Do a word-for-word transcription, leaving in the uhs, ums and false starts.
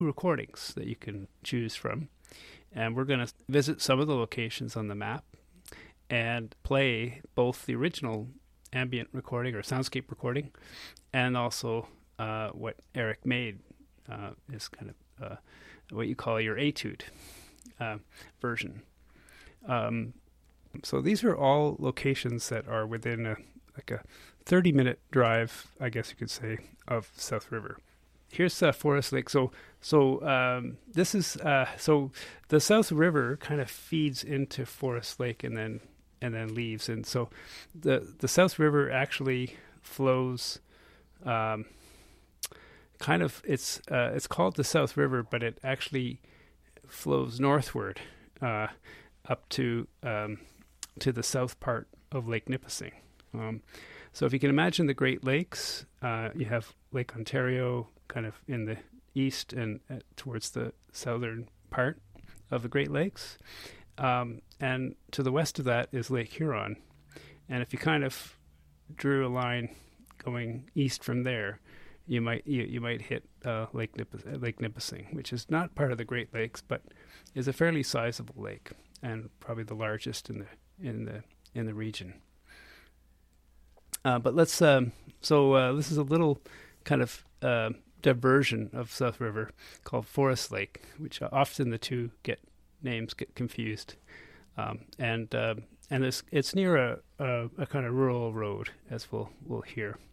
recordings that you can choose from. And we're going to visit some of the locations on the map and play both the original ambient recording or soundscape recording and also uh, what Eric made uh, is kind of uh, what you call your etude uh, version. Um, so these are all locations that are within a like a thirty minute drive, I guess you could say, of South River. Here's uh, Forest Lake. So, so um, this is uh, so the South River kind of feeds into Forest Lake and then and then leaves. And so, the the South River actually flows, um, kind of. It's uh, it's called the South River, but it actually flows northward uh, up to um, to the south part of Lake Nipissing. Um, so, if you can imagine the Great Lakes, uh, you have Lake Ontario kind of in the east and uh, towards the southern part of the Great Lakes. Um, and to the west of that is Lake Huron. And if you kind of drew a line going east from there, you might you, you might hit uh, Lake Nipis- Lake Nipissing, which is not part of the Great Lakes, but is a fairly sizable lake and probably the largest in the in the in the region. Uh, but let's um, so uh, this is a little kind of uh, diversion of South River called Forest Lake, which uh, often the two get names get confused, um, and uh, and it's it's near a, a, a kind of rural road, as we'll we'll hear.